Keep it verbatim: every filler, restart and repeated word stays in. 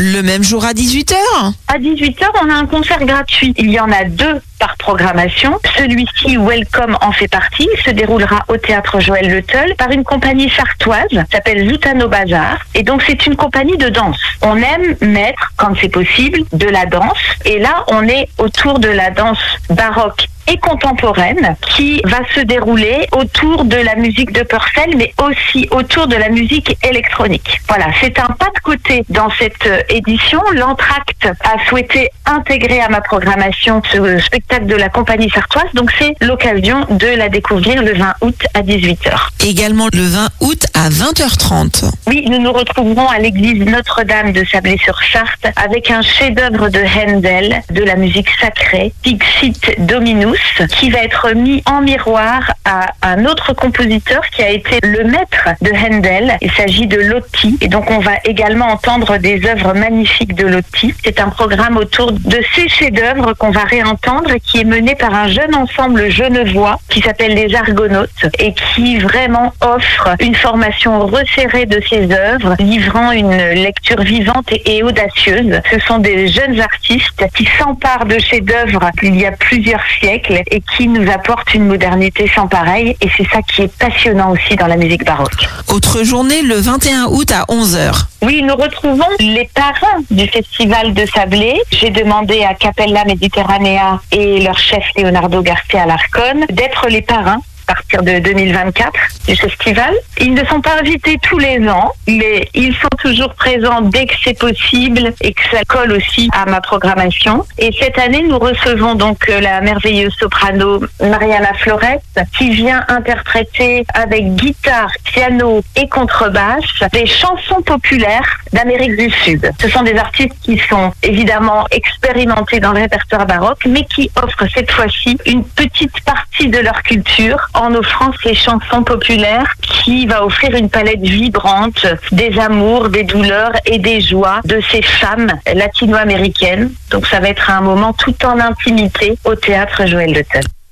Le même jour à dix-huit heures ? À dix-huit heures, on a un concert gratuit. Il y en a deux par programmation. Celui-ci, Welcome, en fait partie. Il se déroulera au théâtre Joël Le Teul par une compagnie sartoise, qui s'appelle Zoutano Bazar. Et donc, c'est une compagnie de danse. On aime mettre, quand c'est possible, de la danse. Et là, on est autour de la danse baroque et contemporaine qui va se dérouler autour de la musique de Purcell, mais aussi autour de la musique électronique. Voilà, c'est un pas de côté dans cette édition. L'Entracte a souhaité intégrer à ma programmation ce spectacle de la compagnie sartoise, donc c'est l'occasion de la découvrir le vingt août à dix-huit heures. Également le vingt août à vingt heures trente. Oui, nous nous retrouverons à l'église Notre-Dame de Sablé-sur-Sarthe avec un chef-d'œuvre de Handel, de la musique sacrée, Dixit Dominus, qui va être mis en miroir à un autre compositeur qui a été le maître de Handel. Il s'agit de Lotti. Et donc, on va également entendre des œuvres magnifiques de Lotti. C'est un programme autour de ces chefs-d'œuvre qu'on va réentendre et qui est mené par un jeune ensemble genevois qui s'appelle les Argonautes et qui vraiment offre une formation resserrée de ces œuvres, livrant une lecture vivante et, et audacieuse. Ce sont des jeunes artistes qui s'emparent de chefs-d'œuvre il y a plusieurs siècles et qui nous apporte une modernité sans pareil. Et c'est ça qui est passionnant aussi dans la musique baroque. Autre journée, le vingt et un août à onze heures. Oui, nous retrouvons les parrains du Festival de Sablé. J'ai demandé à Capella Mediterranea et leur chef Leonardo Garcia Alarcón d'être les parrains à partir de deux mille vingt-quatre du festival. Ils ne sont pas invités tous les ans, mais ils sont toujours présents dès que c'est possible et que ça colle aussi à ma programmation. Et cette année, nous recevons donc la merveilleuse soprano Mariana Flores qui vient interpréter avec guitare, piano et contrebasse des chansons populaires d'Amérique du Sud. Ce sont des artistes qui sont évidemment expérimentés dans le répertoire baroque, mais qui offrent cette fois-ci une petite partie de leur culture en offrant ces chansons populaires qui va offrir une palette vibrante des amours, des douleurs et des joies de ces femmes latino-américaines. Donc ça va être un moment tout en intimité au théâtre Joël Le Teul.